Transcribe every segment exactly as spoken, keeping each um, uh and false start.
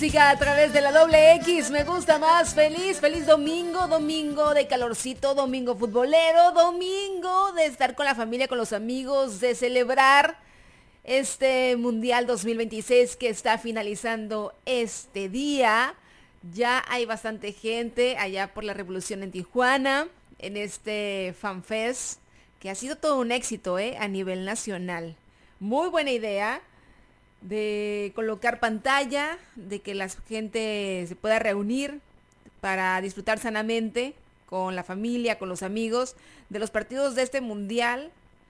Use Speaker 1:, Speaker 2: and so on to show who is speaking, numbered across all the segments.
Speaker 1: música a través de la doble X. Me gusta más. Feliz, feliz domingo, domingo de calorcito, domingo futbolero, domingo de estar con la familia, con los amigos, de celebrar este Mundial dos mil veintiséis que está finalizando este día. Ya hay bastante gente allá por la Revolución en Tijuana, en este FanFest, que ha sido todo un éxito, ¿eh? A nivel nacional. Muy buena idea de colocar pantalla, de que la gente se pueda reunir para disfrutar sanamente con la familia, con los amigos, de los partidos de este mundial,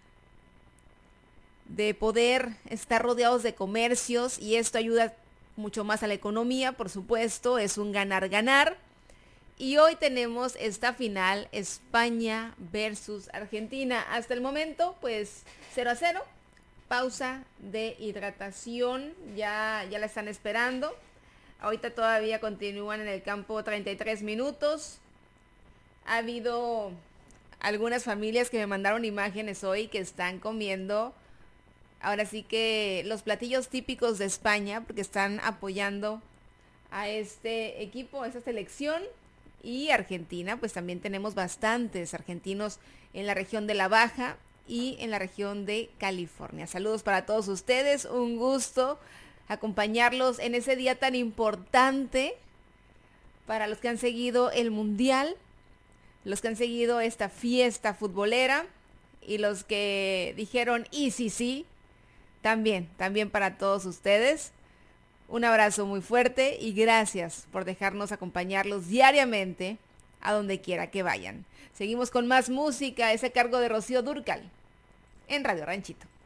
Speaker 1: de poder estar rodeados de comercios, y esto ayuda mucho más a la economía, por supuesto, es un ganar-ganar. Y hoy tenemos esta final, España versus Argentina. Hasta el momento, pues cero a cero. Pausa de hidratación, ya, ya la están esperando. Ahorita todavía continúan en el campo treinta y tres minutos. Ha habido algunas familias que me mandaron imágenes hoy que están comiendo, ahora sí que los platillos típicos de España, porque están apoyando a este equipo, a esta selección. Y Argentina, pues también tenemos bastantes argentinos en la región de La Baja y en la región de California. Saludos para todos ustedes, un gusto acompañarlos en ese día tan importante para los que han seguido el Mundial, los que han seguido esta fiesta futbolera y los que dijeron y sí, sí, también, también para todos ustedes. Un abrazo muy fuerte y gracias por dejarnos acompañarlos diariamente a donde quiera que vayan. Seguimos con más música, es a cargo de Rocío Dúrcal en Radio Ranchito.